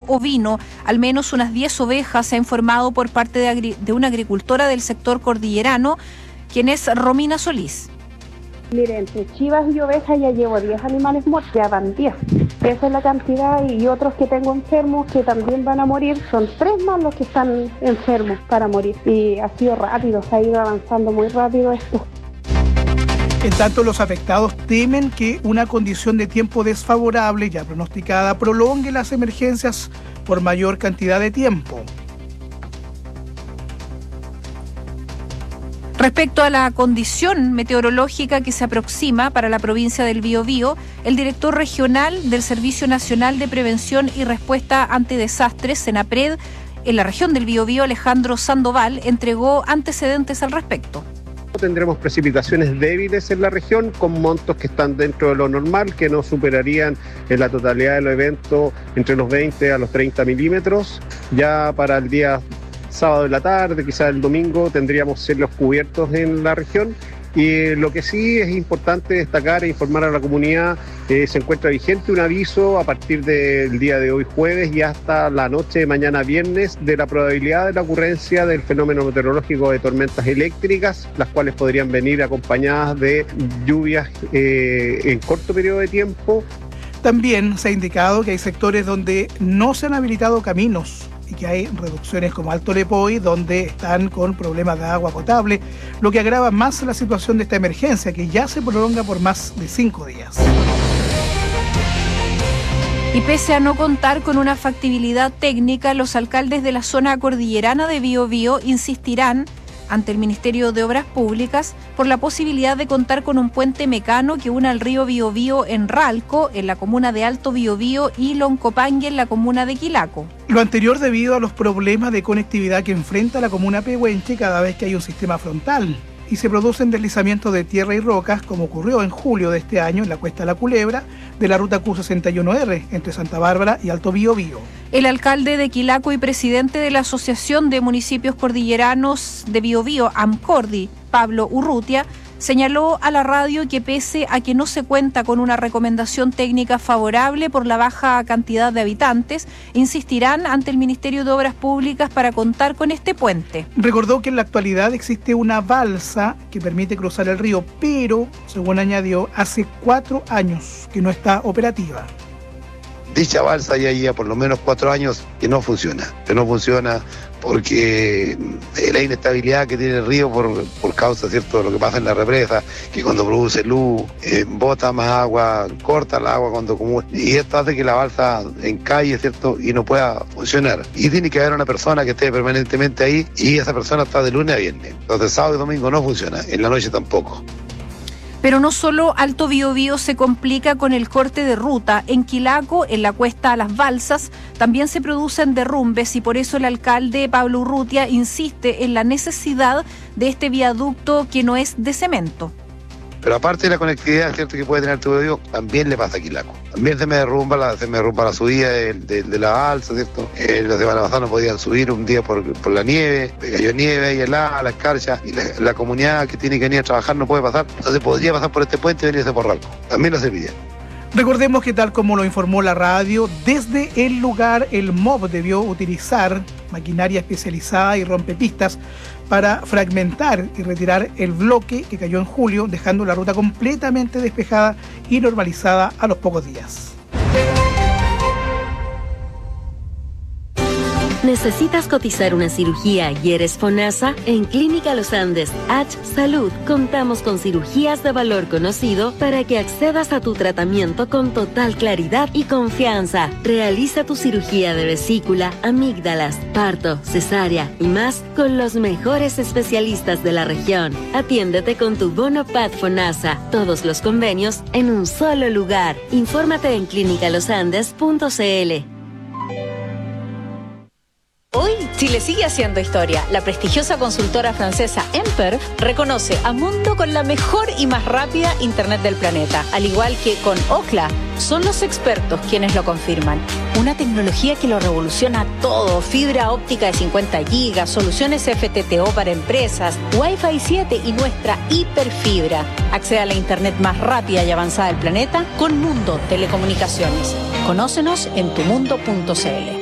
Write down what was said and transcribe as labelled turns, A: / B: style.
A: ovino. Al menos unas 10 ovejas se ha informado por parte de una agricultora del sector cordillerano, quien es Romina Solís.
B: Mire, entre chivas y ovejas ya llevo 10 animales muertos, ya van 10. Esa es la cantidad, y otros que tengo enfermos que también van a morir. Son 3 más los que están enfermos para morir. Y ha sido rápido, se ha ido avanzando muy rápido esto.
C: En tanto, los afectados temen que una condición de tiempo desfavorable ya pronosticada prolongue las emergencias por mayor cantidad de tiempo.
A: Respecto a la condición meteorológica que se aproxima para la provincia del Biobío, el director regional del Servicio Nacional de Prevención y Respuesta ante Desastres, SENAPRED, en la región del Biobío, Alejandro Sandoval, entregó antecedentes al respecto.
D: Tendremos precipitaciones débiles en la región con montos que están dentro de lo normal, que no superarían en la totalidad de los eventos entre los 20 a los 30 milímetros. Ya para el día sábado de la tarde, quizás el domingo, tendríamos cielos cubiertos en la región. Y lo que sí es importante destacar e informar a la comunidad, se encuentra vigente un aviso a partir del día de hoy jueves y hasta la noche de mañana viernes de la probabilidad de la ocurrencia del fenómeno meteorológico de tormentas eléctricas, las cuales podrían venir acompañadas de lluvias en corto periodo de tiempo.
C: También se ha indicado que hay sectores donde no se han habilitado caminos y que hay reducciones como Alto Lepoy, donde están con problemas de agua potable, lo que agrava más la situación de esta emergencia, que ya se prolonga por más de 5 días.
A: Y pese a no contar con una factibilidad técnica, los alcaldes de la zona cordillerana de Biobío insistirán ante el Ministerio de Obras Públicas por la posibilidad de contar con un puente mecano que una el río Biobío en Ralco, en la comuna de Alto Biobío, y Loncopangue, en la comuna de Quilaco.
C: Lo anterior debido a los problemas de conectividad que enfrenta la comuna pehuenche cada vez que hay un sistema frontal y se producen deslizamientos de tierra y rocas, como ocurrió en julio de este año en la Cuesta La Culebra de la ruta Q61R entre Santa Bárbara y Alto Biobío.
A: El alcalde de Quilaco y presidente de la Asociación de Municipios Cordilleranos de Biobío, AMCORDI, Pablo Urrutia, señaló a la radio que pese a que no se cuenta con una recomendación técnica favorable por la baja cantidad de habitantes, insistirán ante el Ministerio de Obras Públicas para contar con este puente.
C: Recordó que en la actualidad existe una balsa que permite cruzar el río, pero, según añadió, hace 4 años que no está operativa.
E: Dicha balsa ya lleva por lo menos 4 años que no funciona porque la inestabilidad que tiene el río por causa, ¿cierto?, de lo que pasa en la represa, que cuando produce luz, bota más agua, corta el agua cuando acumula, y esto hace que la balsa encalle, ¿cierto?, y no pueda funcionar. Y tiene que haber una persona que esté permanentemente ahí, y esa persona está de lunes a viernes. Entonces sábado y domingo no funciona, en la noche tampoco.
A: Pero no solo Alto Biobío se complica con el corte de ruta. En Quilaco, en la cuesta a Las Balsas, también se producen derrumbes y por eso el alcalde Pablo Urrutia insiste en la necesidad de este viaducto que no es de cemento.
E: Pero aparte de la conectividad, ¿cierto?, que puede tener Alto Biobío, también le pasa a Quilaco. También se me derrumba la subida de la balsa, ¿cierto? La semana pasada no podían subir un día por la nieve, cayó nieve ahí helada, la escarcha, y la comunidad que tiene que venir a trabajar no puede pasar. Entonces podría pasar por este puente y venirse por Ralco. También lo serviría.
C: Recordemos que, tal como lo informó la radio, desde el lugar el MOB debió utilizar maquinaria especializada y rompepistas para fragmentar y retirar el bloque que cayó en julio, dejando la ruta completamente despejada y normalizada a los pocos días.
F: ¿Necesitas cotizar una cirugía y eres FONASA? En Clínica Los Andes, H Salud, contamos con cirugías de valor conocido para que accedas a tu tratamiento con total claridad y confianza. Realiza tu cirugía de vesícula, amígdalas, parto, cesárea y más con los mejores especialistas de la región. Atiéndete con tu bono PAD FONASA. Todos los convenios en un solo lugar. Infórmate en clinicalosandes.cl.
G: Hoy, Chile sigue haciendo historia. La prestigiosa consultora francesa Emper reconoce a Mundo con la mejor y más rápida Internet del planeta. Al igual que con Ookla, son los expertos quienes lo confirman. Una tecnología que lo revoluciona todo. Fibra óptica de 50 gigas, soluciones FTTO para empresas, Wi-Fi 7 y nuestra hiperfibra. Accede a la Internet más rápida y avanzada del planeta con Mundo Telecomunicaciones. Conócenos en tumundo.cl.